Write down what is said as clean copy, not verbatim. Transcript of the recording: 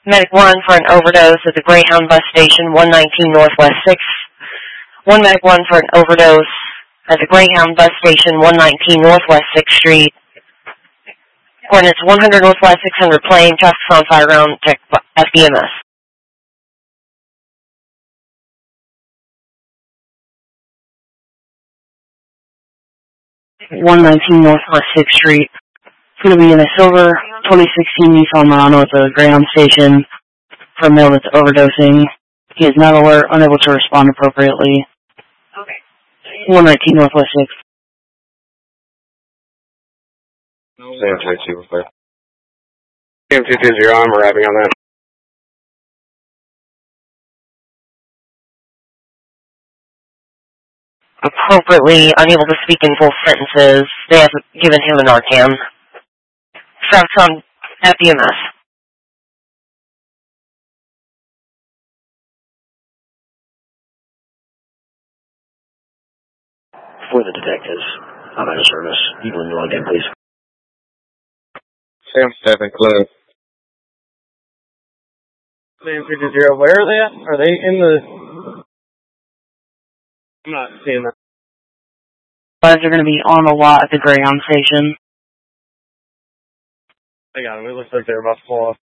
Medic 1 for an overdose at the Greyhound bus station, 119 Northwest 6th. 1 Medic 1 for an overdose at the Greyhound bus station, 119 Northwest 6th Street. Coordinates 100 Northwest 600 plane, traffic's on fire around FDMS. 119 Northwest 6th Street. It's going to be in a silver 2016 Nissan Murano at the Greyhound station for a male that's overdosing. He is not alert, unable to respond appropriately. Okay. 119 Northwest 6th. Sam 22, we're clear. Sam 220, I'm arriving on that. Appropriately unable to speak in full sentences. They have given him an Narcan. Traffic's on FDMS. For the detectives, I'm out of service. You can log in, please. Sam 7, close. Sam 220, where are they at? Are they in the... I'm not seeing that. Guys are going to be on the lot at the Greyhound station. I got them. It looks like they're about to fall off.